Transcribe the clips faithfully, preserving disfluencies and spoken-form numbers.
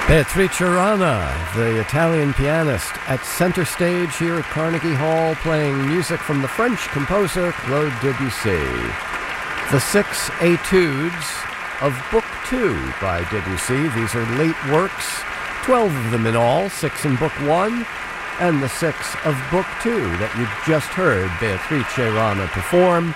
Beatrice Rana, the Italian pianist, at center stage here at Carnegie Hall, playing music from the French composer Claude Debussy. The six etudes of Book Two by Debussy. These are late works, twelve of them in all, six in Book One, and the six of Book Two that you just heard Beatrice Rana perform.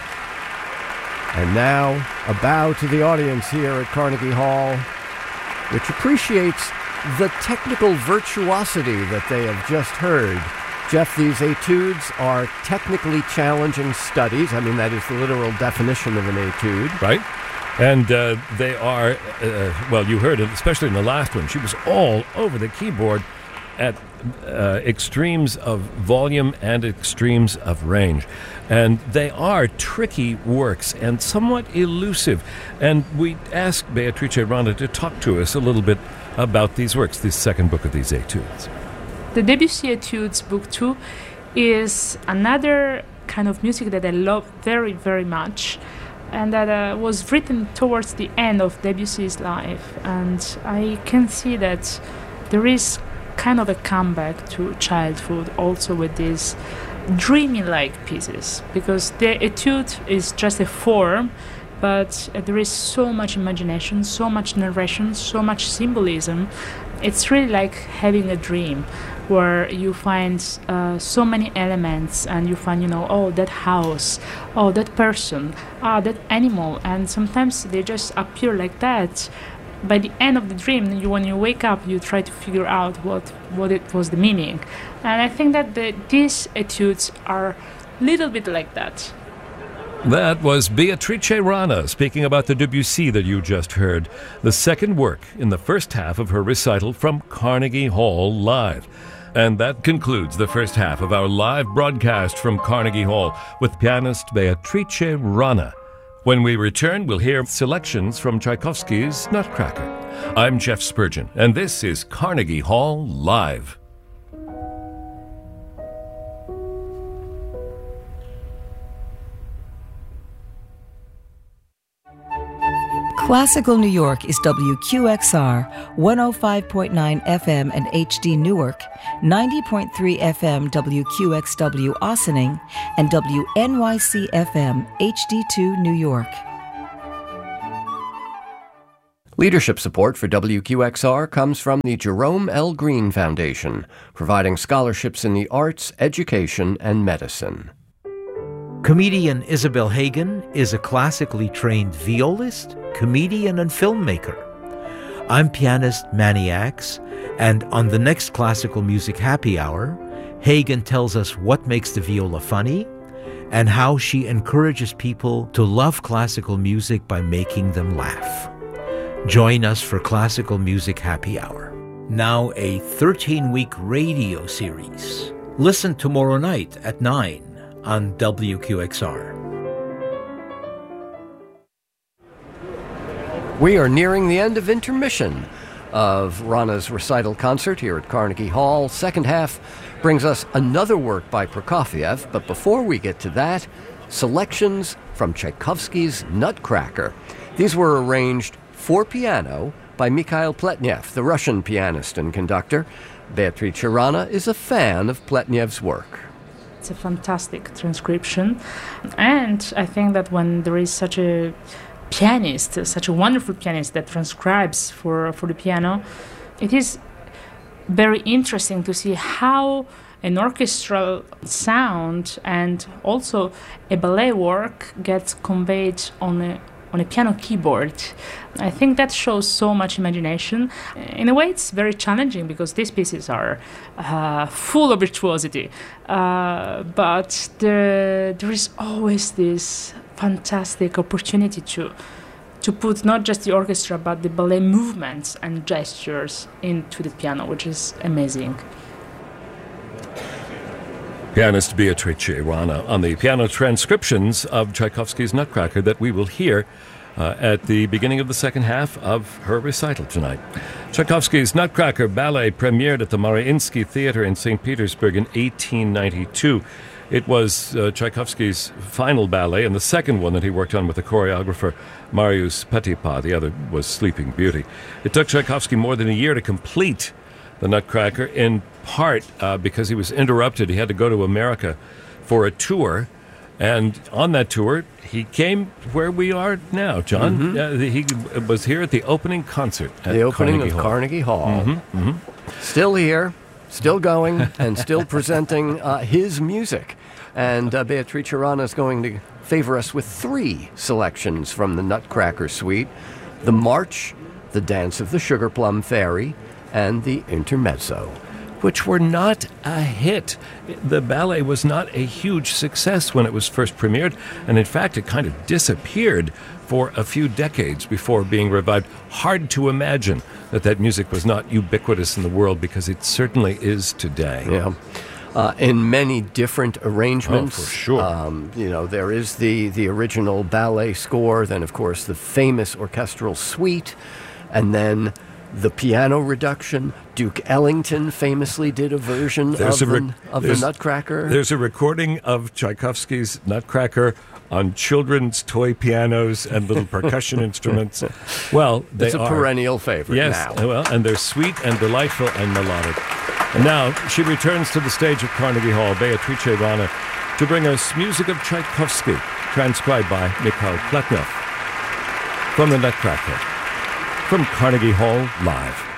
And now, a bow to the audience here at Carnegie Hall, which appreciates the technical virtuosity that they have just heard. Jeff, these etudes are technically challenging studies. I mean, that is the literal definition of an etude. Right. And uh, they are, uh, well, you heard it, especially in the last one. She was all over the keyboard at uh, extremes of volume and extremes of range. And they are tricky works and somewhat elusive. And we asked Beatrice Rana to talk to us a little bit about these works, this second book of these etudes. The Debussy Etudes, Book Two, is another kind of music that I love very, very much, and that uh, was written towards the end of Debussy's life. And I can see that there is kind of a comeback to childhood also with these dreamy-like pieces, because the etude is just a form, but uh, there is so much imagination, so much narration, so much symbolism. It's really like having a dream where you find uh, so many elements, and you find, you know, oh, that house, oh, that person, ah, that animal, and sometimes they just appear like that. By the end of the dream, you, when you wake up, you try to figure out what, what it was the meaning. And I think that the, these etudes are a little bit like that. That was Beatrice Rana speaking about the Debussy that you just heard, the second work in the first half of her recital from Carnegie Hall Live. And that concludes the first half of our live broadcast from Carnegie Hall with pianist Beatrice Rana. When we return, we'll hear selections from Tchaikovsky's Nutcracker. I'm Jeff Spurgeon, and this is Carnegie Hall Live. Classical New York is W Q X R, one oh five point nine F M and H D Newark, ninety point three F M W Q X W Ossining, and W N Y C F M H D two New York. Leadership support for W Q X R comes from the Jerome L. Green Foundation, providing scholarships in the arts, education, and medicine. Comedian Isabel Hagen is a classically trained violist, comedian, and filmmaker. I'm pianist Manny Axe, and on the next Classical Music Happy Hour, Hagen tells us what makes the viola funny and how she encourages people to love classical music by making them laugh. Join us for Classical Music Happy Hour. Now a thirteen-week radio series. Listen tomorrow night at nine on W Q X R. We are nearing the end of intermission of Rana's recital concert here at Carnegie Hall. Second half brings us another work by Prokofiev, but before we get to that, selections from Tchaikovsky's Nutcracker. These were arranged for piano by Mikhail Pletnev, the Russian pianist and conductor. Beatrice Rana is a fan of Pletnev's work. It's a fantastic transcription, and I think that when there is such a pianist, such a wonderful pianist that transcribes for, for the piano, it is very interesting to see how an orchestral sound and also a ballet work gets conveyed on a on a piano keyboard. I think that shows so much imagination. In a way, it's very challenging because these pieces are uh, full of virtuosity, uh, but there, there is always this fantastic opportunity to to put not just the orchestra but the ballet movements and gestures into the piano, which is amazing. Pianist Beatrice Rana on the piano transcriptions of Tchaikovsky's Nutcracker that we will hear uh, at the beginning of the second half of her recital tonight. Tchaikovsky's Nutcracker ballet premiered at the Mariinsky Theater in Saint Petersburg in eighteen ninety-two. It was uh, Tchaikovsky's final ballet, and the second one that he worked on with the choreographer Marius Petipa. The other was Sleeping Beauty. It took Tchaikovsky more than a year to complete The Nutcracker, in part uh, because he was interrupted. He had to go to America for a tour, and on that tour, he came where we are now, John. Mm-hmm. Uh, he was here at the opening concert at The opening Carnegie of Hall. Carnegie Hall. Mm-hmm, mm-hmm. Still here, still going, and still presenting uh, his music. And uh, Beatrice Rana is going to favor us with three selections from the Nutcracker Suite: the March, the Dance of the Sugar Plum Fairy, and the Intermezzo, which were not a hit. The ballet was not a huge success when it was first premiered, and in fact, it kind of disappeared for a few decades before being revived. Hard to imagine that that music was not ubiquitous in the world, because it certainly is today. Yeah. Uh, in many different arrangements. Oh, for sure. Um, you know, there is the, the original ballet score, then, of course, the famous orchestral suite, and then the piano reduction. Duke Ellington famously did a version There's of, a the, rec- of the there's- Nutcracker. There's a recording of Tchaikovsky's Nutcracker on children's toy pianos and little percussion instruments. Well, they It's a are perennial favorite yes, now. well, and they're sweet and delightful and melodic. And now she returns to the stage at Carnegie Hall, Beatrice Rana, to bring us music of Tchaikovsky, transcribed by Mikhail Pletnev, from the Nutcracker, from Carnegie Hall Live.